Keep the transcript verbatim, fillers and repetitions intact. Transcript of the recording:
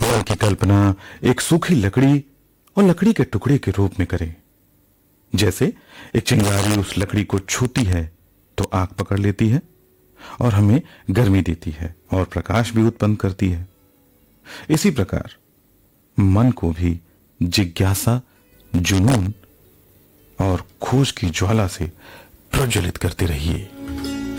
पवन की कल्पना एक सूखी लकड़ी और लकड़ी के टुकड़े के रूप में करें। जैसे एक चिंगारी उस लकड़ी को छूती है तो आग पकड़ लेती है और हमें गर्मी देती है और प्रकाश भी उत्पन्न करती है। इसी प्रकार मन को भी जिज्ञासा, जुनून और खोज की ज्वाला से प्रज्वलित करते रहिए।